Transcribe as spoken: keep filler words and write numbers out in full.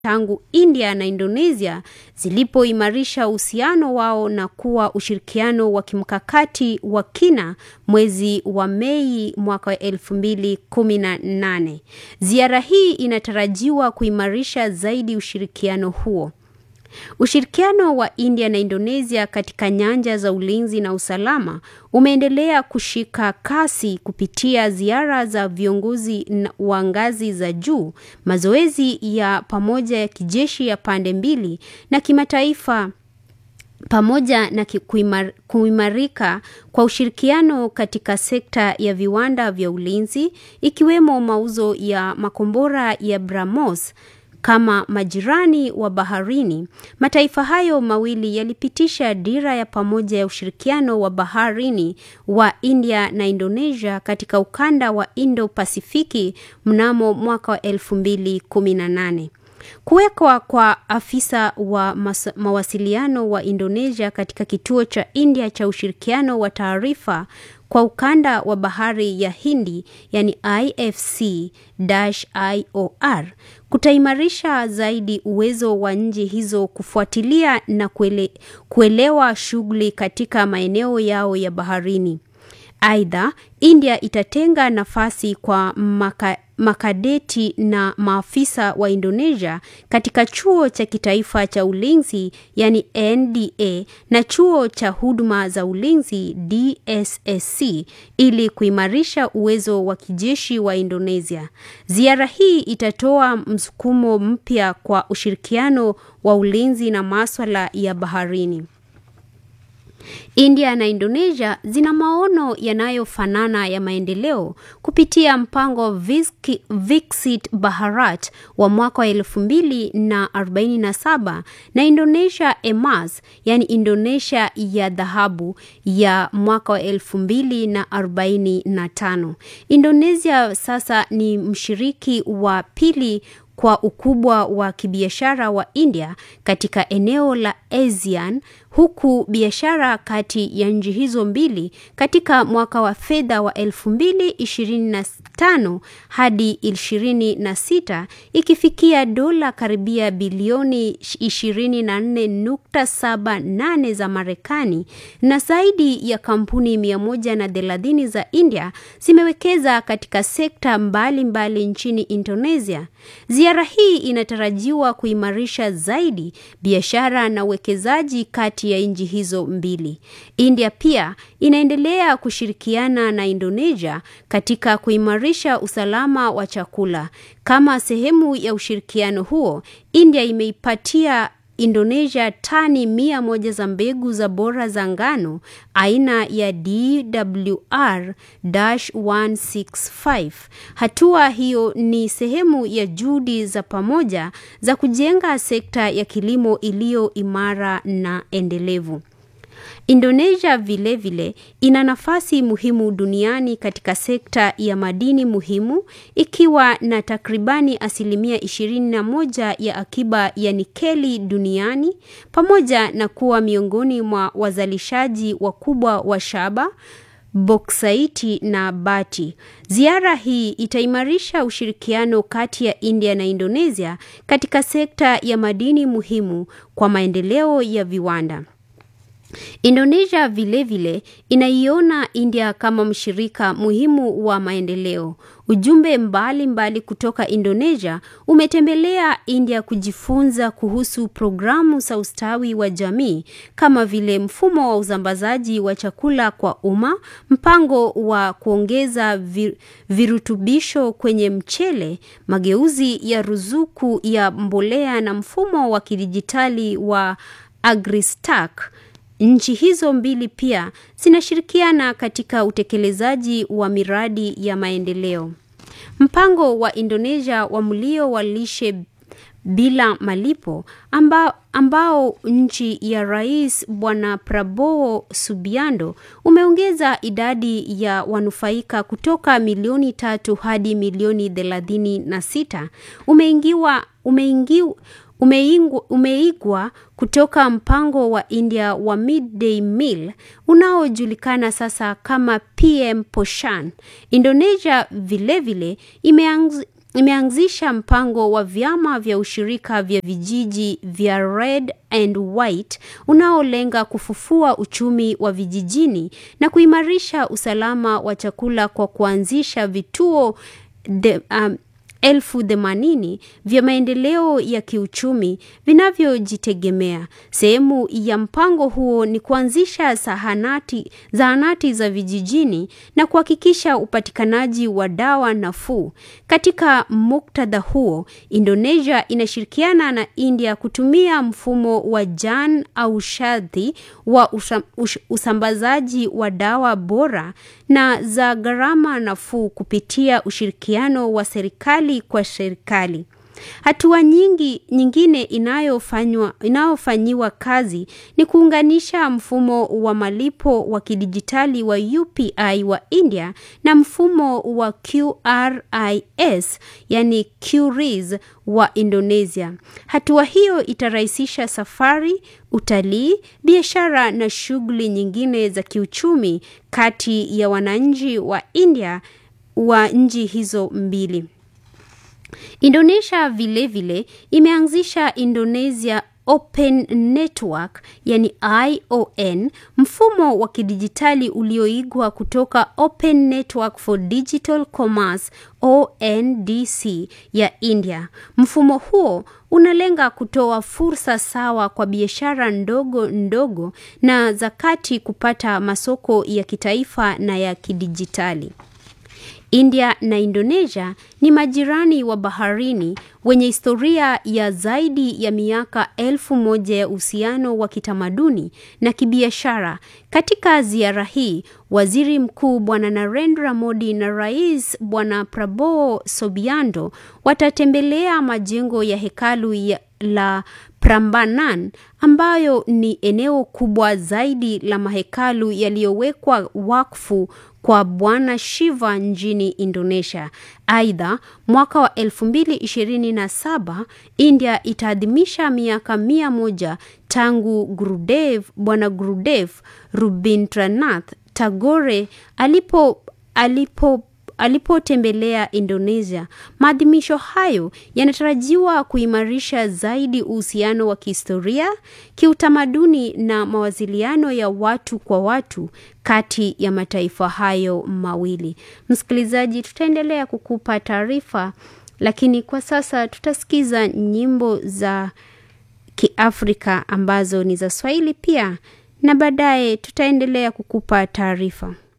tangu India na Indonesia zilipoimarisha uhusiano wao na kuwa ushirikiano wa kimkakati wa kina mwezi wa Mei mwaka elfu mbili kumi na nane. Ziara hii inatarajiwa kuimarisha zaidi ushirikiano huo. Ushirikiano wa India na Indonesia katika nyanja za ulinzi na usalama umeendelea kushika kasi kupitia ziara za viongozi wa ngazi za juu, mazoezi ya pamoja ya kijeshi ya pande mbili na kimataifa, pamoja na kuimar, kuimarika kwa ushirikiano katika sekta ya viwanda vya ulinzi, ikiwemo mauzo ya makombora ya BrahMos. Kama majirani wa baharini, mataifa hayo mawili yalipitisha dira ya pamoja ya ushirikiano wa baharini wa India na Indonesia katika ukanda wa Indo-Pasifiki mnamo mwaka wa elfu mbili kumi na nane. Kuwekwa kwa afisa wa mawasiliano wa Indonesia katika kituo cha India cha ushirikiano wa taarifa kwa ukanda wa bahari ya Hindi, yani I F C I O R, kutaimarisha zaidi uwezo wa nchi hizo kufuatilia na kuele, kuelewa shughuli katika maeneo yao ya baharini. Aidha, India itatenga nafasi kwa maka, makadeti na maafisa wa Indonesia katika chuo cha kitaifa cha ulinzi, yani N D A, na chuo cha huduma za ulinzi D S S C ili kuimarisha uwezo wa kijeshi wa Indonesia. Ziara hii itatoa msukumo mpya kwa ushirikiano wa ulinzi na masuala ya baharini. India na Indonesia zina maono yanayofanana ya maendeleo kupitia mpango Viksit Bharat wa mwaka wa elfu mbili na arobaini na saba na Indonesia Emas, yani Indonesia ya dhahabu, ya mwaka wa elfu mbili na arobaini na tano. Indonesia sasa ni mshiriki wa pili kwa ukubwa wa kibiashara wa India katika eneo la ASEAN, huku biashara kati ya nchi hizo mbili katika mwaka wa fedha wa elfu mbili ishirini na tano hadi ishirini na sita ikifikia dola karibia bilioni ishirini na nne nukta saba nane za Marekani, na zaidi ya kampuni mia moja na thelathini za India zimewekeza katika sekta mbalimbali mbali nchini Indonesia. Ziara hii inatarajiwa kuimarisha zaidi biashara na uwekezaji kati ya nchi hizo mbili. India pia inaendelea kushirikiana na Indonesia katika kuimarisha usalama wa chakula. Kama sehemu ya ushirikiano huo, India imeipatia Indonesia tani mia moja za mbegu za bora za ngano aina ya D W R one six five. Hatua hiyo ni sehemu ya juhudi za pamoja za kujenga sekta ya kilimo iliyo imara na endelevu. Indonesia vile vile ina nafasi muhimu duniani katika sekta ya madini muhimu, ikiwa na takribani asilimia ishirini na moja ya akiba ya nikeli duniani, pamoja na kuwa miongoni mwa wazalishaji wakubwa wa shaba, boksaiti na bati. Ziara hii itaimarisha ushirikiano kati ya India na Indonesia katika sekta ya madini muhimu kwa maendeleo ya viwanda. Indonesia vile vile inaiona India kama mshirika muhimu wa maendeleo. Ujumbe mbali mbali kutoka Indonesia umetembelea India kujifunza kuhusu programu za ustawi wa jamii kama vile mfumo wa usambazaji wa chakula kwa umma, mpango wa kuongeza vir, virutubisho kwenye mchele, mageuzi ya ruzuku ya mbolea na mfumo wa kidijitali wa AgriStack. Nchi hizo mbili pia zinashirikiana katika utekelezaji wa miradi ya maendeleo. Mpango wa Indonesia wa mlio wa lishe bila malipo ambao, ambao nchi ya Rais Bwana Prabowo Subianto umeongeza idadi ya wanufaika kutoka milioni tatu hadi milioni thelathini na sita. Umeingiwa umeingiwa Umeingwa, umeigwa kutoka mpango wa India wa Midday Meal unaojulikana sasa kama P M Poshan. Indonesia vile vile imeanz, imeanzisha mpango wa vyama vya ushirika vya vijiji vya Red and White unaolenga kufufua uchumi wa vijijini na kuimarisha usalama wa chakula kwa kuanzisha vituo de, um, elfu themanini vya maendeleo ya kiuchumi vinavyojitegemea. Sehemu ya mpango huo ni kuanzisha zahanati, zahanati za vijijini na kuhakikisha upatikanaji wa dawa nafuu. Katika muktadha huo, Indonesia inashirikiana na India kutumia mfumo wa Jan Aushadhi wa usam, us, usambazaji wa dawa bora na za gharama nafuu kupitia ushirikiano wa serikali kwa serikali. Hatua nyingi nyingine inayofanywa inayofanyiwa kazi ni kuunganisha mfumo wa malipo wa kidijitali wa U P I wa India na mfumo wa Q R I S yani Q R I S wa Indonesia. Hatua hiyo itarahisisha safari, utalii, biashara na shughuli nyingine za kiuchumi kati ya wananchi wa India wa nchi hizo mbili. Indonesia vile vile imeanzisha Indonesia Open Network yani I O N, mfumo wa kidijitali ulioigwa kutoka Open Network for Digital Commerce O N D C ya India. Mfumo huo unalenga kutoa fursa sawa kwa biashara ndogo ndogo na za kati kupata masoko ya kitaifa na ya kidijitali. India na Indonesia ni majirani wa baharini wenye historia ya zaidi ya miaka elfu moja ya uhusiano wa kitamaduni na kibiashara. Katika ziara hii, Waziri Mkuu Bwana Narendra Modi na Rais Bwana Prabowo Subianto watatembelea majengo ya hekalu ya la Prambanan ambayo ni eneo kubwa zaidi la mahekalu yaliyowekwa wakfu kwa Bwana Shiva nchini Indonesia. Aidha, mwaka wa elfu mbili ishirini na saba India itaadhimisha miaka mia moja tangu Gurudev Bwana Gurudev Rabindranath Tagore alipo alipo alipotembelea Indonesia. Maadhimisho hayo yanatarajiwa kuimarisha zaidi uhusiano wa kihistoria, kiutamaduni na mawasiliano ya watu kwa watu kati ya mataifa hayo mawili. Msikilizaji, tutaendelea kukupa taarifa, lakini kwa sasa tutasikiza nyimbo za Kiafrika ambazo ni za Swahili pia, na baadaye tutaendelea kukupa taarifa.